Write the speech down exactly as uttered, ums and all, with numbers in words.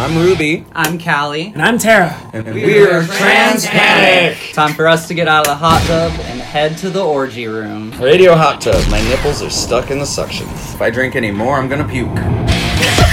I'm Ruby. I'm Callie. And I'm Tara. And we're Trans Panic. Time for us to get out of the hot tub and head to the orgy room. Radio hot tub. My nipples are stuck in the suction. If I drink any more, I'm gonna puke.